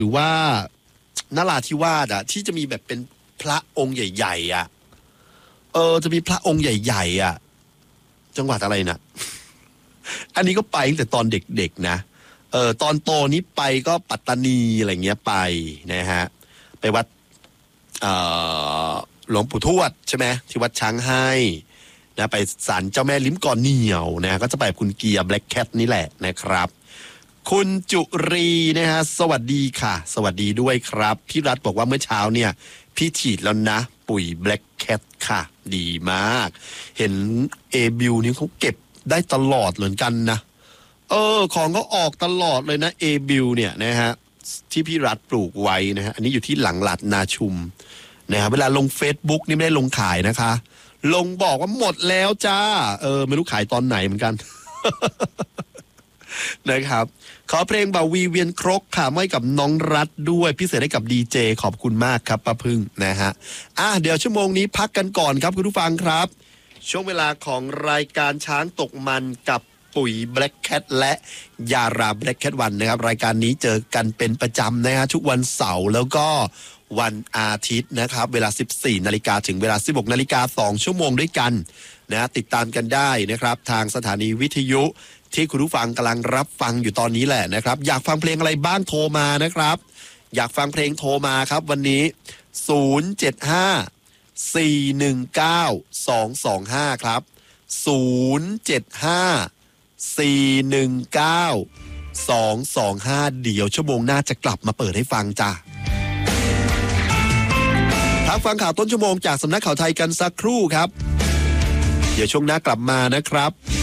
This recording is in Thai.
หรือว่านราธิวาสอะที่จะมีแบบเป็นพระองค์ใหญ่ๆอะจะมีพระองค์ใหญ่ๆอะจังหวัดอะไรนะ อันนี้ก็ไปตั้งแต่ตอนเด็กๆนะตอนโตนี้ไปก็ปัตตานีอะไรเงี้ยไปนะฮะไปวัดหลวงปู่ทวดใช่ไหมที่วัดช้างให้นะไปศาลเจ้าแม่ลิ้มก่อนเหนียวนะก็จะไปคุณเกียร์แบล็คแคทนี่แหละนะครับคุณจุรีนะฮะสวัสดีค่ะสวัสดีด้วยครับพี่รัฐบอกว่าเมื่อเช้าเนี่ยพี่ฉีดแล้วนะปุ๋ยแบล็คแคทค่ะดีมากเห็นเอบิวนี่เขาเก็บได้ตลอดเหมือนกันนะของก็ออกตลอดเลยนะเอบิวเนี่ยนะฮะที่พี่รัฐปลูกไว้นะฮะอันนี้อยู่ที่หลังหลัดนาชุมนะฮะเวลาลง Facebook นี่ไม่ได้ลงขายนะคะลงบอกว่าหมดแล้วจ้าไม่รู้ขายตอนไหนเหมือนกัน นะครับขอเพลงบ่าวีเวียนครกค่ะไม่กับน้องรัฐด้วยพิเศษให้กับดีเจขอบคุณมากครับป้าพึ่งนะฮะเดี๋ยวชั่วโมงนี้พักกันก่อนครับคุณผู้ฟังครับช่วงเวลาของรายการช้างตกมันกับปุ๋ย Black Cat และยารา Black Cat 1นะครับรายการนี้เจอกันเป็นประจำนะฮะทุกวันเสาร์แล้วก็วันอาทิตย์นะครับเวลา 14 นาฬิกาถึงเวลา 16 นาฬิกา2ชั่วโมงด้วยกันนะติดตามกันได้นะครับทางสถานีวิทยุที่คุณผู้ฟังกำลังรับฟังอยู่ตอนนี้แหละนะครับอยากฟังเพลงอะไรบ้างโทรมานะครับอยากฟังเพลงโทรมาครับวันนี้075-419-225ครับ075-419-225เดี๋ยวชั่วโมงหน้าจะกลับมาเปิดให้ฟังจ้ะพักฟังข่าวต้นชั่วโมงจากสำนักข่าวไทยกันสักครู่ครับเดี๋ยวช่วงหน้ากลับมานะครับ